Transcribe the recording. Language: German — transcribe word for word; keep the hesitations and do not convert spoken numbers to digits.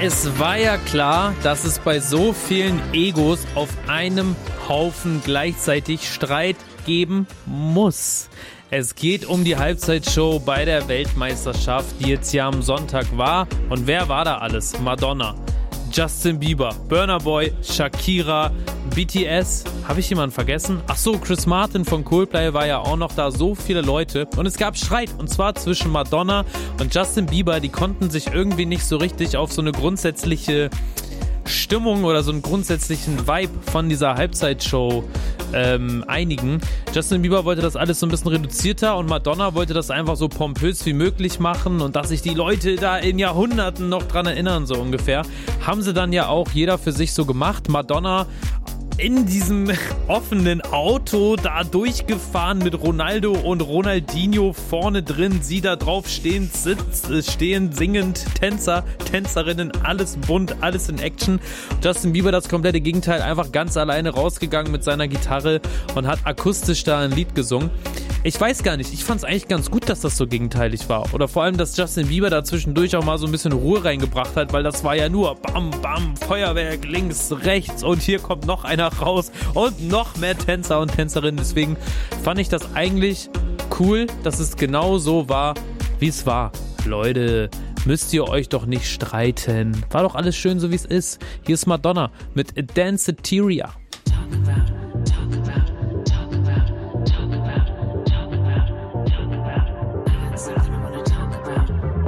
es war ja klar, dass es bei so vielen Egos auf einem Haufen gleichzeitig Streit geben muss. Es geht um die Halbzeitshow bei der Weltmeisterschaft, die jetzt ja am Sonntag war. Und wer war da alles? Madonna, Justin Bieber, Burna Boy, Shakira, B T S. Habe ich jemanden vergessen? Ach so, Chris Martin von Coldplay war ja auch noch da. So viele Leute. Und es gab Streit. Und zwar zwischen Madonna und Justin Bieber. Die konnten sich irgendwie nicht so richtig auf so eine grundsätzliche Stimmung oder so einen grundsätzlichen Vibe von dieser Halbzeitshow ähm, einigen. Justin Bieber wollte das alles so ein bisschen reduzierter und Madonna wollte das einfach so pompös wie möglich machen und dass sich die Leute da in Jahrhunderten noch dran erinnern, so ungefähr. Haben sie dann ja auch jeder für sich so gemacht. Madonna in diesem offenen Auto da durchgefahren mit Ronaldo und Ronaldinho vorne drin, sie da drauf stehend, sitz, stehend, singend, Tänzer, Tänzerinnen, alles bunt, alles in Action. Justin Bieber das komplette Gegenteil, einfach ganz alleine rausgegangen mit seiner Gitarre und hat akustisch da ein Lied gesungen. Ich weiß gar nicht, ich fand es eigentlich ganz gut, dass das so gegenteilig war. Oder vor allem, dass Justin Bieber da zwischendurch auch mal so ein bisschen Ruhe reingebracht hat, weil das war ja nur bam, bam, Feuerwerk links, rechts und hier kommt noch einer raus und noch mehr Tänzer und Tänzerinnen. Deswegen fand ich das eigentlich cool, dass es genau so war, wie es war. Leute, müsst ihr euch doch nicht streiten. War doch alles schön, so wie es ist. Hier ist Madonna mit Danceteria.